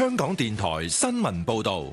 香港電台新聞報道。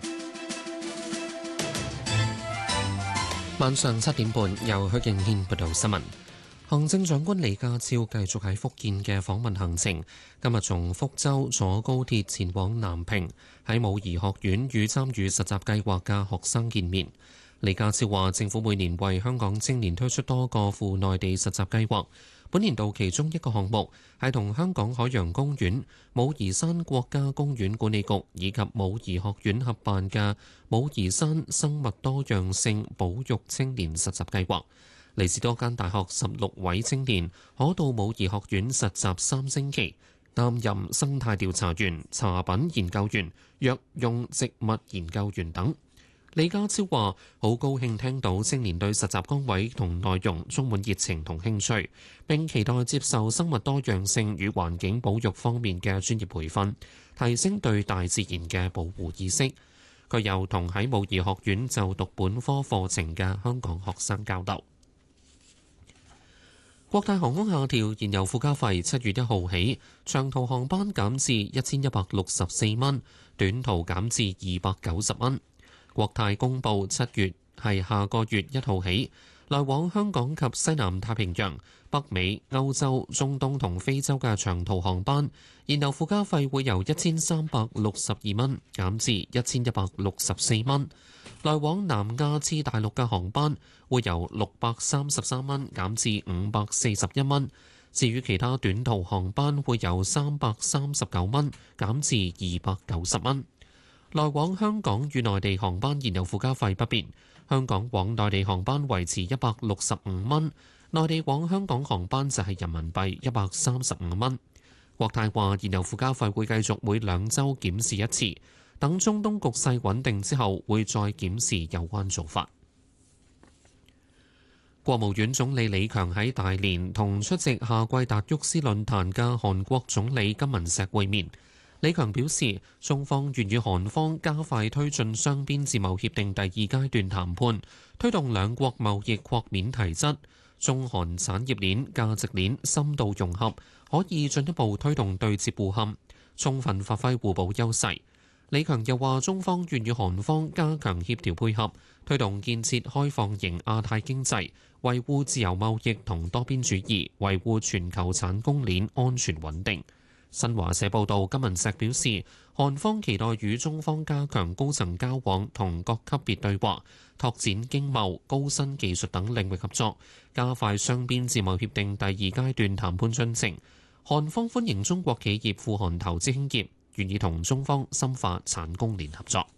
晚上7點半，由許敬軒報道新聞。行政長官李家超繼續喺福建嘅訪問行程，今日從福州坐高鐵前往南平，喺武夷學院與參與實習計劃嘅學生見面。李家超話：政府每年為香港青年推出多個赴內地實習計劃，本年度其中一個項目係同香港海洋公園、武夷山國家公園管理局以及武夷學院合辦嘅武夷山生物多樣性保育青年實習計劃。嚟自多間大學16位青年可到武夷學院實習3星期，擔任生態調查員、茶品研究員、藥用植物研究員等。李家超話：好高興聽到青年對實習崗位同內容充滿熱情同興趣，並期待接受生物多樣性與環境保育方面嘅專業培訓，提升對大自然嘅保護意識。佢又同喺武夷學院就讀本科課程嘅香港學生交流。國泰航空下調燃油附加費，7月1號起，長途航班減至1164蚊，短途減至290蚊。國泰公布7月係下個月1號起，來往香港及西南太平洋、北美、歐洲、中東同非洲嘅長途航班，燃油附加費會由1362蚊減至1164蚊。來往南亞至大陸嘅航班會由633蚊減至541蚊，至於其他短途航班會由339蚊減至290蚊。來往香港與內地航班燃油附加費不變，香港往內地航班維持165蚊，內地往香港航班就係人民幣135蚊。國泰話燃油附加費會繼續每2週檢視一次。等中東局勢穩定之後，會再檢視有關做法。國務院總理李強喺大連同出席夏季達沃斯論壇嘅韓國總理金文錫會面。李強表示，中方願與韓方加快推進雙邊自貿協定第2階段談判，推動兩國貿易擴面提質，中韓產業鏈、價值鏈深度融合，可以進一步推動對接互嵌，充分發揮互補優勢。李強又話：中方願與韓方加強協調配合，推動建設開放型亞太經濟，維護自由貿易同多邊主義，維護全球產供鏈安全穩定。新華社報導，金文錫表示，韓方期待與中方加強高層交往同各級別對話，拓展經貿、高新技術等領域合作，加快雙邊自貿協定第2階段談判進程。韓方歡迎中國企業赴韓投資興業，願意同中方深化產供鏈合作。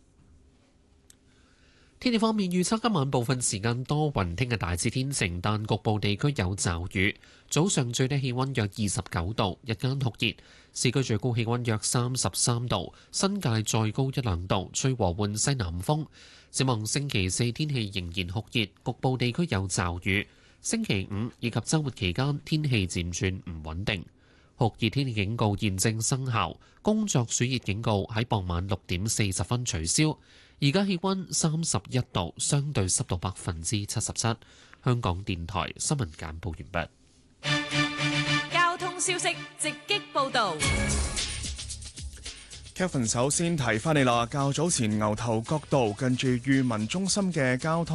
天氣方面預測，今晚部分時間多雲，聽日大致天晴，但局部地區有驟雨。早上最低氣溫約29度，日間酷熱，市區最高氣溫約33度，新界再高1-2度，吹和緩西南風。展望星期4天氣仍然酷熱，局部地區有驟雨。星期5以及週末期間天氣漸轉唔穩定。酷熱天氣警告現正生效，工作暑熱警告喺傍晚6點40分取消。而家氣溫31度，相對濕度77%。香港電台新聞簡報完畢。交通消息直擊報導。 Kevin 首先提翻你啦，較早前牛頭角道近住裕民中心嘅交通